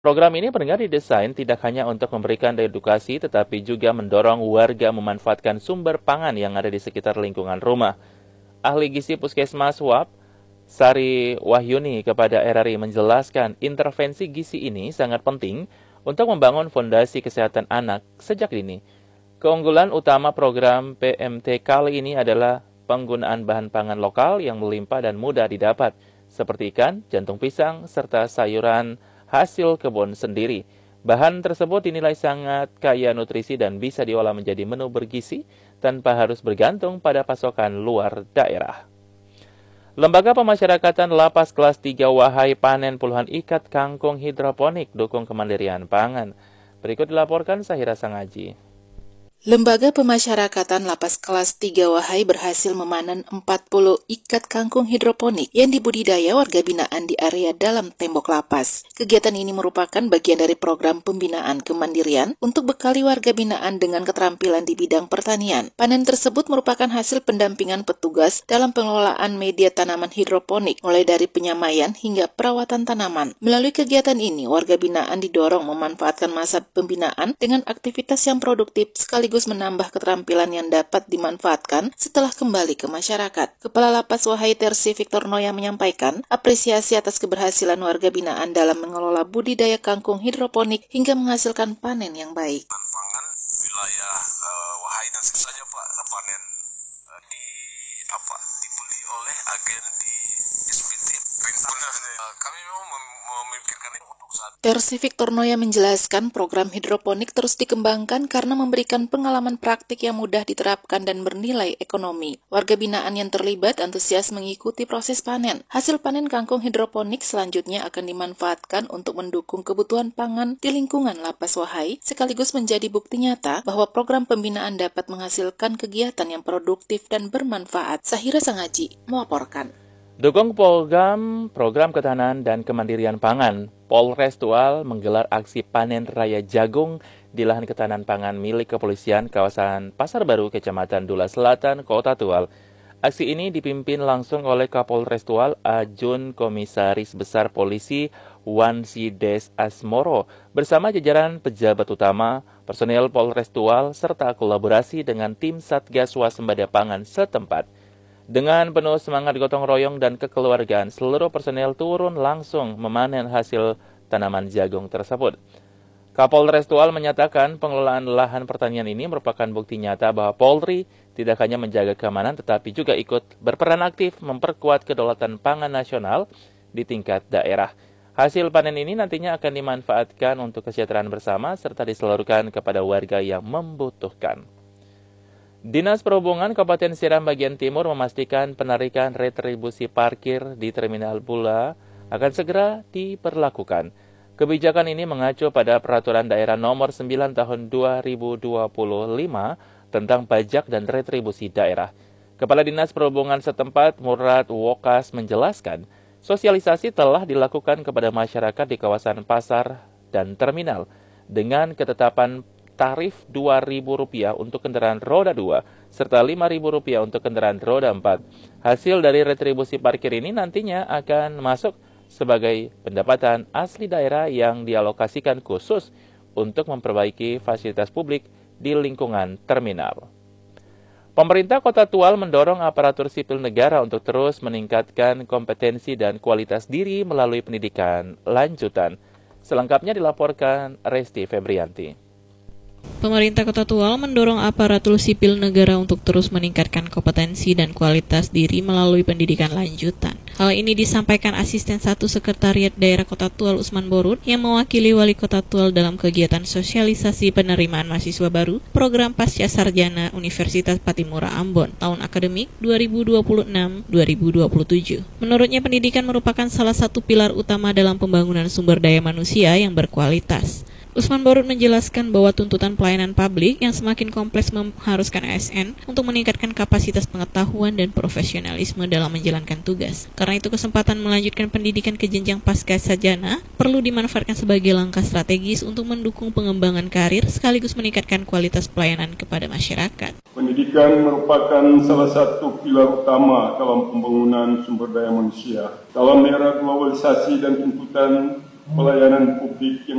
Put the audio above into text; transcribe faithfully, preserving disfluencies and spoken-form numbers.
Program ini pendengar didesain tidak hanya untuk memberikan edukasi, tetapi juga mendorong warga memanfaatkan sumber pangan yang ada di sekitar lingkungan rumah. Ahli gizi Puskesmas W A P, Sari Wahyuni kepada R R I menjelaskan intervensi gizi ini sangat penting untuk membangun fondasi kesehatan anak sejak dini. Keunggulan utama program P M T kali ini adalah penggunaan bahan pangan lokal yang melimpah dan mudah didapat, seperti ikan, jantung pisang, serta sayuran hasil kebun sendiri. Bahan tersebut dinilai sangat kaya nutrisi dan bisa diolah menjadi menu bergizi tanpa harus bergantung pada pasokan luar daerah. Lembaga Pemasyarakatan Lapas Kelas tiga Wahai panen puluhan ikat kangkung hidroponik dukung kemandirian pangan. Berikut dilaporkan Sahira Sangaji. Lembaga Pemasyarakatan Lapas Kelas tiga Wahai berhasil memanen empat puluh ikat kangkung hidroponik yang dibudidaya warga binaan di area dalam tembok lapas. Kegiatan ini merupakan bagian dari program pembinaan kemandirian untuk bekali warga binaan dengan keterampilan di bidang pertanian. Panen tersebut merupakan hasil pendampingan petugas dalam pengelolaan media tanaman hidroponik, mulai dari penyamaian hingga perawatan tanaman. Melalui kegiatan ini, warga binaan didorong memanfaatkan masa pembinaan dengan aktivitas yang produktif sekaligus menambah keterampilan yang dapat dimanfaatkan setelah kembali ke masyarakat. Kepala Lapas Wahai Tersi Victor Noya menyampaikan apresiasi atas keberhasilan warga binaan dalam mengelola budidaya kangkung hidroponik hingga menghasilkan panen yang baik. Pangan wilayah uh, Wahai dan saja Pak panen uh, di apa dibeli oleh agen di S P T uh, kami memang mem- memikirkan ini untuk saat. Tersi Victor Noya menjelaskan program hidroponik terus dikembangkan karena memberikan pengalaman praktik yang mudah diterapkan dan bernilai ekonomi. Warga binaan yang terlibat antusias mengikuti proses panen. Hasil panen kangkung hidroponik selanjutnya akan dimanfaatkan untuk mendukung kebutuhan pangan di lingkungan Lapas Wahai, sekaligus menjadi bukti nyata bahwa program pembinaan dapat menghasilkan kegiatan yang produktif dan bermanfaat. Sahira Sangaji melaporkan. Dukung program program ketahanan dan kemandirian pangan, Polres Tual menggelar aksi panen raya jagung di lahan ketahanan pangan milik kepolisian kawasan Pasar Baru, Kecamatan Dula Selatan, Kota Tual. Aksi ini dipimpin langsung oleh Kapolres Tual, Ajun Komisaris Besar Polisi Wansides Asmoro, bersama jajaran pejabat utama, personel Polres Tual, serta kolaborasi dengan tim Satgas Wasembada Pangan setempat. Dengan penuh semangat gotong royong dan kekeluargaan, seluruh personel turun langsung memanen hasil tanaman jagung tersebut. Kapolres Tual menyatakan pengelolaan lahan pertanian ini merupakan bukti nyata bahwa Polri tidak hanya menjaga keamanan tetapi juga ikut berperan aktif memperkuat kedaulatan pangan nasional di tingkat daerah. Hasil panen ini nantinya akan dimanfaatkan untuk kesejahteraan bersama serta disalurkan kepada warga yang membutuhkan. Dinas Perhubungan Kabupaten Seram bagian timur memastikan penarikan retribusi parkir di Terminal Bula akan segera diberlakukan. Kebijakan ini mengacu pada Peraturan Daerah Nomor sembilan Tahun dua ribu dua puluh lima tentang pajak dan retribusi daerah. Kepala Dinas Perhubungan setempat Murad Wokas menjelaskan, sosialisasi telah dilakukan kepada masyarakat di kawasan pasar dan terminal dengan ketetapan tarif dua ribu rupiah untuk kendaraan roda dua, serta lima ribu rupiah untuk kendaraan roda empat. Hasil dari retribusi parkir ini nantinya akan masuk sebagai pendapatan asli daerah yang dialokasikan khusus untuk memperbaiki fasilitas publik di lingkungan terminal. Pemerintah Kota Tual mendorong aparatur sipil negara untuk terus meningkatkan kompetensi dan kualitas diri melalui pendidikan lanjutan. Selengkapnya dilaporkan Resti Febrianti. Pemerintah Kota Tual mendorong aparatur sipil negara untuk terus meningkatkan kompetensi dan kualitas diri melalui pendidikan lanjutan. Hal ini disampaikan Asisten satu Sekretariat Daerah Kota Tual Usman Borut yang mewakili Wali Kota Tual dalam kegiatan sosialisasi penerimaan mahasiswa baru program Pasca Sarjana Universitas Patimura Ambon tahun akademik dua ribu dua puluh enam dua ribu dua puluh tujuh. Menurutnya pendidikan merupakan salah satu pilar utama dalam pembangunan sumber daya manusia yang berkualitas. Usman Borut menjelaskan bahwa tuntutan pelayanan publik yang semakin kompleks mengharuskan A S N untuk meningkatkan kapasitas pengetahuan dan profesionalisme dalam menjalankan tugas. Karena itu kesempatan melanjutkan pendidikan ke jenjang pasca sarjana perlu dimanfaatkan sebagai langkah strategis untuk mendukung pengembangan karir sekaligus meningkatkan kualitas pelayanan kepada masyarakat. Pendidikan merupakan salah satu pilar utama dalam pembangunan sumber daya manusia. Dalam era globalisasi dan tuntutan pelayanan publik yang